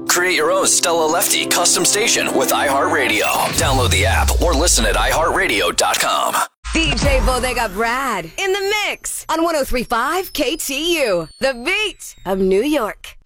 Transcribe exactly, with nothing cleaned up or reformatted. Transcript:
Create your own Stella Lefty custom station with iHeartRadio. Download the app or listen at i heart radio dot com. D J Bodega Brad in the mix on one oh three point five K T U, the beat of New York.